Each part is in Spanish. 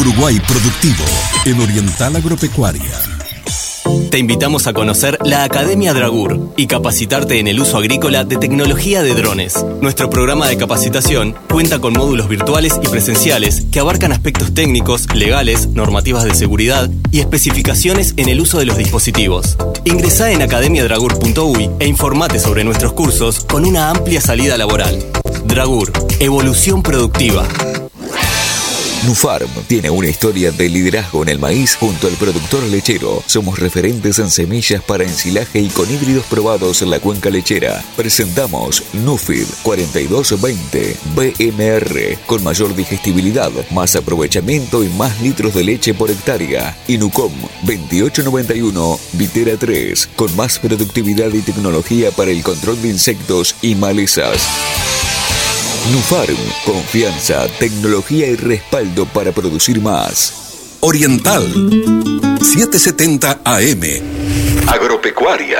Uruguay Productivo, en Oriental Agropecuaria. Te invitamos a conocer la Academia Dragur y capacitarte en el uso agrícola de tecnología de drones. Nuestro programa de capacitación cuenta con módulos virtuales y presenciales que abarcan aspectos técnicos, legales, normativas de seguridad y especificaciones en el uso de los dispositivos. Ingresá en academiadragur.uy e informate sobre nuestros cursos con una amplia salida laboral. Dragur, evolución productiva. Nufarm tiene una historia de liderazgo en el maíz junto al productor lechero. Somos referentes en semillas para ensilaje y con híbridos probados en la cuenca lechera. Presentamos Nufid 4220 BMR con mayor digestibilidad, más aprovechamiento y más litros de leche por hectárea. Y Nucom 2891 Vitera 3 con más productividad y tecnología para el control de insectos y malezas. Nufarm, confianza, tecnología y respaldo para producir más. Oriental 770 AM. Agropecuaria.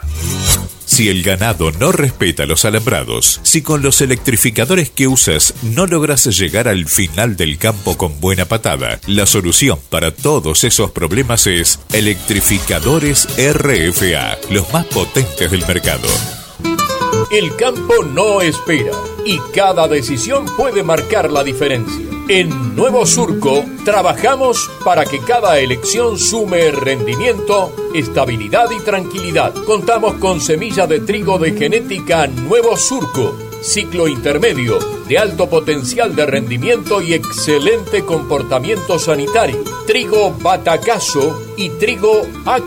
Si el ganado no respeta los alambrados, si con los electrificadores que usas no logras llegar al final del campo con buena patada, la solución para todos esos problemas es Electrificadores RFA, los más potentes del mercado. El campo no espera y cada decisión puede marcar la diferencia. En Nuevo Surco trabajamos para que cada elección sume rendimiento, estabilidad y tranquilidad. Contamos con semilla de trigo de genética Nuevo Surco, ciclo intermedio, de alto potencial de rendimiento y excelente comportamiento sanitario. Trigo Batacazo y trigo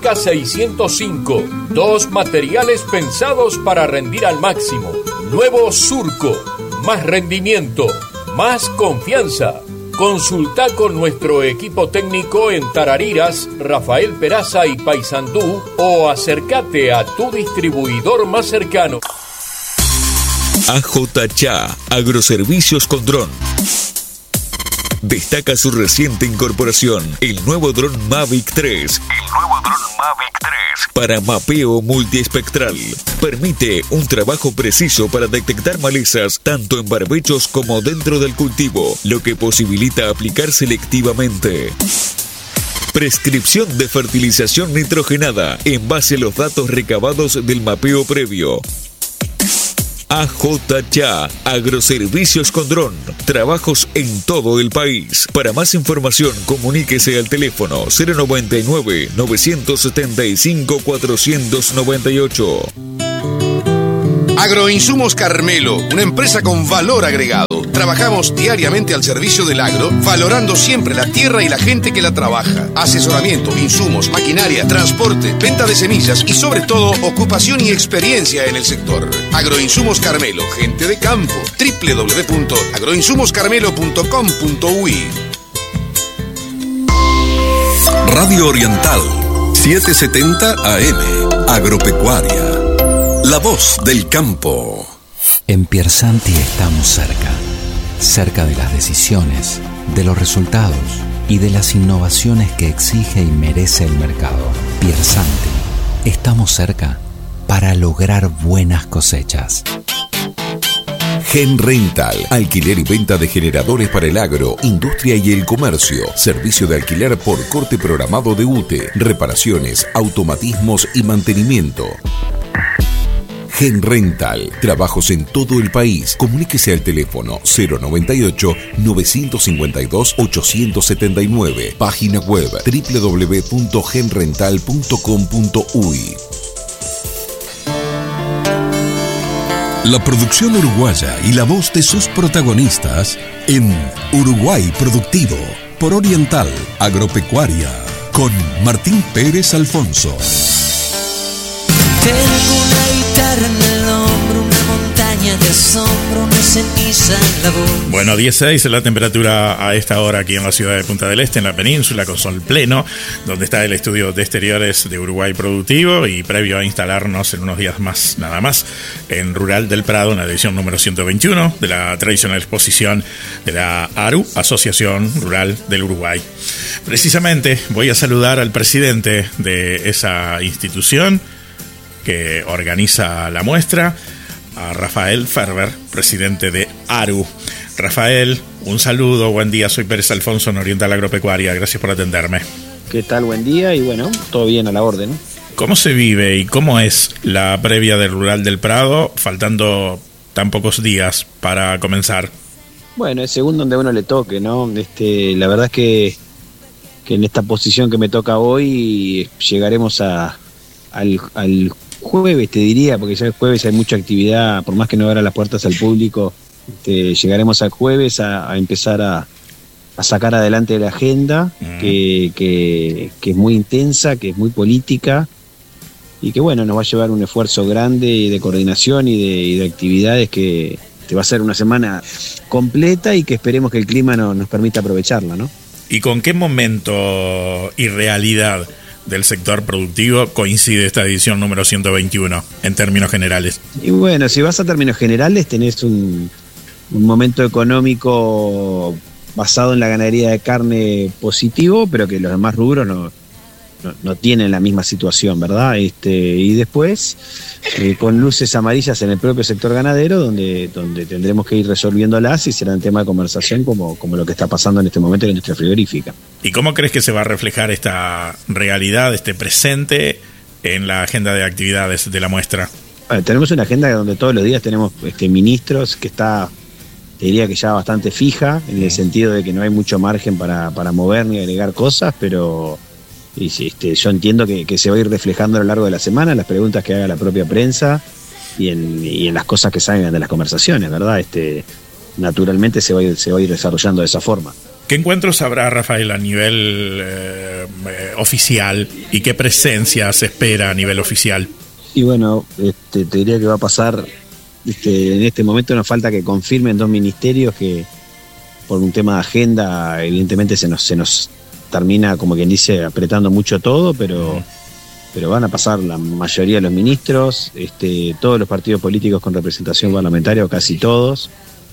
AK605, dos materiales pensados para rendir al máximo. Nuevo Surco, más rendimiento, más confianza. Consulta con nuestro equipo técnico en Tarariras, Rafael Peraza y Paysandú o acércate a tu distribuidor más cercano. AJ Cha, Agroservicios con Dron. Destaca su reciente incorporación, el nuevo dron Mavic 3. Para mapeo multiespectral. Permite un trabajo preciso para detectar malezas tanto en barbechos como dentro del cultivo, lo que posibilita aplicar selectivamente. Prescripción de fertilización nitrogenada en base a los datos recabados del mapeo previo. AJ Cha, Agroservicios con Dron. Trabajos en todo el país. Para más información, comuníquese al teléfono 099-975-498. Agroinsumos Carmelo, una empresa con valor agregado. Trabajamos diariamente al servicio del agro, valorando siempre la tierra y la gente que la trabaja. Asesoramiento, insumos, maquinaria, transporte, venta de semillas y sobre todo ocupación y experiencia en el sector. Agroinsumos Carmelo, gente de campo. www.agroinsumoscarmelo.com.uy. Radio Oriental 770 AM. Agropecuaria. La voz del campo. En Piersanti estamos cerca de las decisiones, de los resultados y de las innovaciones que exige y merece el mercado. Piersanti, estamos cerca para lograr buenas cosechas. Gen Rental, alquiler y venta de generadores para el agro, industria y el comercio, servicio de alquiler por corte programado de UTE, reparaciones, automatismos y mantenimiento. Gen Rental, trabajos en todo el país. Comuníquese al teléfono 098-952-879. Página web www.genrental.com.uy. La producción uruguaya y la voz de sus protagonistas en Uruguay Productivo por Oriental Agropecuaria con Martín Pérez Alfonso. Tengo una guitarra en el hombro, una montaña de asombro, una ceniza en la voz. Bueno, 16 la temperatura a esta hora aquí en la ciudad de Punta del Este, en la península, con sol pleno, donde está el estudio de exteriores de Uruguay Productivo, y previo a instalarnos en unos días más, nada más, en Rural del Prado, en la edición número 121 de la tradicional exposición de la ARU, Asociación Rural del Uruguay. Precisamente voy a saludar al presidente de esa institución que organiza la muestra, a Rafael Ferber, presidente de ARU. Rafael, Un saludo, buen día, soy Pérez Alfonso en Oriental Agropecuaria, gracias por atenderme. ¿Qué tal? Buen día y bueno, todo bien a la orden. ¿Cómo se vive y cómo es la previa del Rural del Prado, faltando tan pocos días para comenzar? Bueno, es según donde a uno le toque, ¿no? La verdad es que en esta posición que me toca hoy llegaremos al jueves, te diría, porque ya el jueves hay mucha actividad, por más que no abra las puertas al público, llegaremos al jueves a empezar a sacar adelante la agenda, que es muy intensa, que es muy política, y que bueno, nos va a llevar un esfuerzo grande de coordinación y de actividades que va a ser una semana completa y que esperemos que el clima nos permita aprovecharla, ¿no? ¿Y con qué momento y realidad del sector productivo coincide esta edición número 121 en términos generales? Y bueno, si vas a términos generales tenés un momento económico basado en la ganadería de carne positivo, pero que los demás rubros no tienen la misma situación, ¿verdad? Y después, con luces amarillas en el propio sector ganadero, donde tendremos que ir resolviéndolas y será un tema de conversación como lo que está pasando en este momento en la industria frigorífica. ¿Y cómo crees que se va a reflejar esta realidad, este presente, en la agenda de actividades de la muestra? Bueno, tenemos una agenda donde todos los días tenemos ministros que está, te diría que ya bastante fija, en el sentido de que no hay mucho margen para mover ni agregar cosas, pero yo entiendo que se va a ir reflejando a lo largo de la semana las preguntas que haga la propia prensa y en las cosas que salgan de las conversaciones, ¿verdad? Naturalmente se va a ir desarrollando de esa forma. ¿Qué encuentros habrá, Rafael, a nivel oficial y qué presencia se espera a nivel oficial? Y bueno, te diría que va a pasar, en este momento nos falta que confirmen 2 ministerios que por un tema de agenda evidentemente se nos termina, como quien dice, apretando mucho todo, pero van a pasar la mayoría de los ministros, todos los partidos políticos con representación parlamentaria, o casi todos.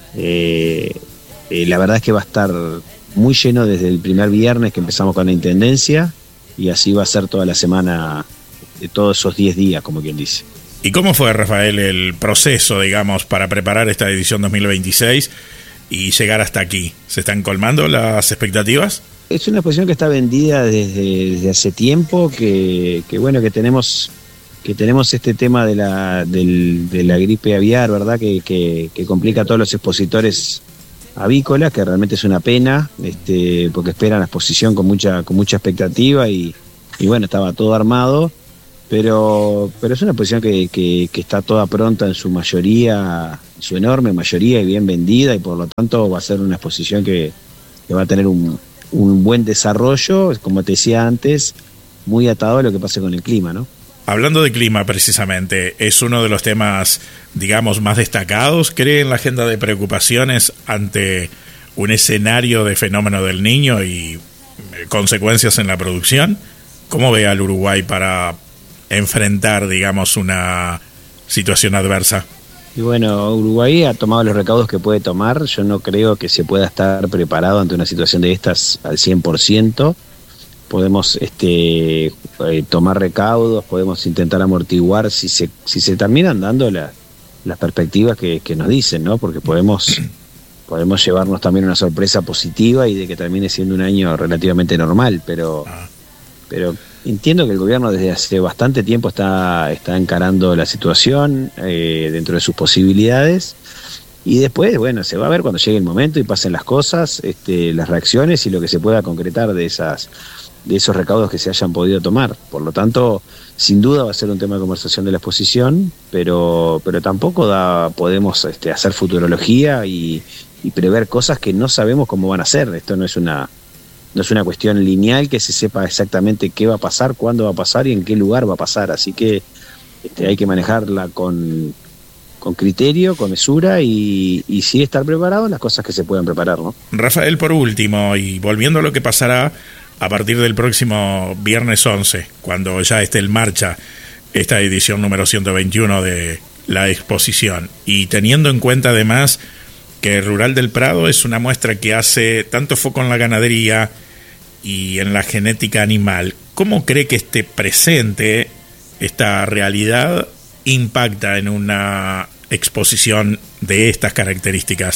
La verdad es que va a estar muy lleno desde el primer viernes que empezamos con la intendencia, y así va a ser toda la semana, de todos esos 10 días, como quien dice. ¿Y cómo fue, Rafael, el proceso, digamos, para preparar esta edición 2026 y llegar hasta aquí? ¿Se están colmando las expectativas? Es una exposición que está vendida desde hace tiempo, que tenemos este tema de la gripe aviar, ¿verdad? Que complica a todos los expositores avícolas, que realmente es una pena, porque esperan la exposición con mucha expectativa y bueno, estaba todo armado, pero es una exposición que está toda pronta en su mayoría, su enorme mayoría, y bien vendida, y por lo tanto va a ser una exposición que va a tener un buen desarrollo, como te decía antes, muy atado a lo que pase con el clima, ¿no? Hablando de clima, precisamente, es uno de los temas, digamos, más destacados, ¿cree, en la agenda de preocupaciones ante un escenario de fenómeno del Niño y consecuencias en la producción? ¿Cómo ve al Uruguay para enfrentar, digamos, una situación adversa? Y bueno, Uruguay ha tomado los recaudos que puede tomar. Yo no creo que se pueda estar preparado ante una situación de estas al 100%. Podemos tomar recaudos, podemos intentar amortiguar si se terminan dando las perspectivas que nos dicen, ¿no? Porque podemos llevarnos también una sorpresa positiva y de que termine siendo un año relativamente normal, pero entiendo que el gobierno desde hace bastante tiempo está encarando la situación dentro de sus posibilidades, y después, bueno, se va a ver cuando llegue el momento y pasen las cosas, las reacciones y lo que se pueda concretar de esos recaudos que se hayan podido tomar. Por lo tanto, sin duda va a ser un tema de conversación de la exposición, pero tampoco podemos hacer futurología y prever cosas que no sabemos cómo van a ser. Esto no es una cuestión lineal que se sepa exactamente qué va a pasar, cuándo va a pasar y en qué lugar va a pasar. Así que hay que manejarla con criterio, con mesura y sí estar preparado en las cosas que se puedan preparar, ¿no? Rafael, por último, y volviendo a lo que pasará a partir del próximo viernes 11, cuando ya esté en marcha esta edición número 121 de la exposición, y teniendo en cuenta además que Rural del Prado es una muestra que hace tanto foco en la ganadería y en la genética animal, ¿cómo cree que este presente, esta realidad, impacta en una exposición de estas características?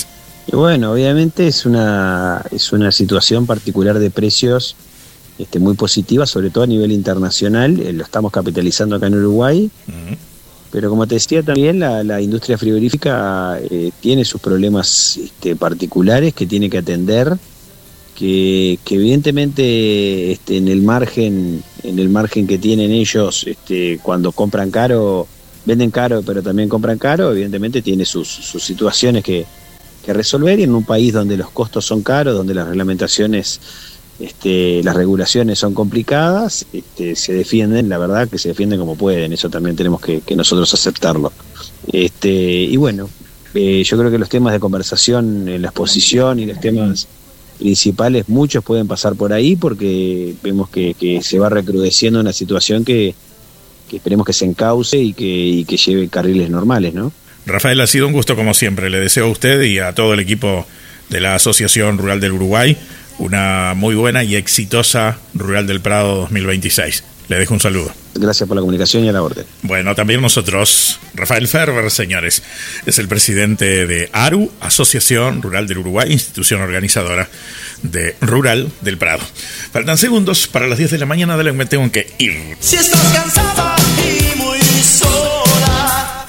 Y bueno, obviamente es una situación particular de precios muy positiva, sobre todo a nivel internacional. Lo estamos capitalizando acá en Uruguay. Pero como te decía también, la industria frigorífica tiene sus problemas particulares que tiene que atender, que evidentemente en el margen que tienen ellos cuando compran caro, venden caro pero también compran caro, evidentemente tiene sus situaciones que resolver, y en un país donde los costos son caros, donde las reglamentaciones, las regulaciones son complicadas, se defienden, la verdad que se defienden como pueden. Eso también tenemos que nosotros aceptarlo. Y bueno, yo creo que los temas de conversación en la exposición y los temas principales, muchos pueden pasar por ahí, porque vemos que se va recrudeciendo una situación que esperemos que se encauce y que lleve carriles normales, ¿no? Rafael, ha sido un gusto como siempre. Le deseo a usted y a todo el equipo de la Asociación Rural del Uruguay una muy buena y exitosa Rural del Prado 2026. Le dejo un saludo. Gracias por la comunicación y a la orden. Bueno, también nosotros. Rafael Ferber, señores, es el presidente de ARU, Asociación Rural del Uruguay, institución organizadora de Rural del Prado. Faltan segundos para las 10 de la mañana, de la que me tengo que ir. Si estás cansada y muy sola,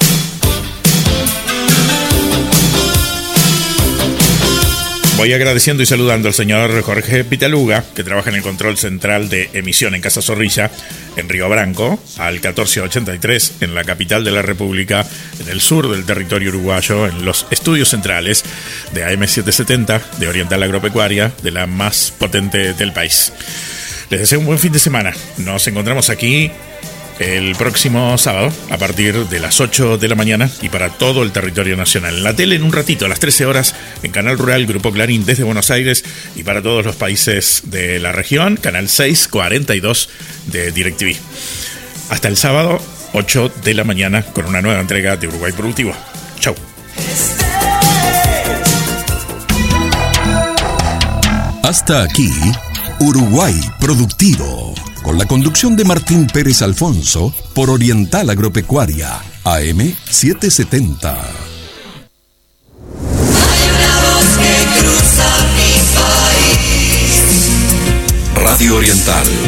voy agradeciendo y saludando al señor Jorge Pitaluga, que trabaja en el control central de emisión en Casa Zorrilla, en Río Branco, al 1483, en la capital de la República, en el sur del territorio uruguayo, en los estudios centrales de AM770, de Oriental Agropecuaria, de la más potente del país. Les deseo un buen fin de semana. Nos encontramos aquí el próximo sábado a partir de las 8 de la mañana y para todo el territorio nacional. En la tele en un ratito, a las 13 horas, en Canal Rural, Grupo Clarín desde Buenos Aires, y para todos los países de la región, Canal 642 de DirecTV. Hasta el sábado, 8 de la mañana, con una nueva entrega de Uruguay Productivo. Chau. Hasta aquí, Uruguay Productivo, con la conducción de Martín Pérez Alfonso, por Oriental Agropecuaria, AM770. hay una voz que cruza mi país. Radio Oriental.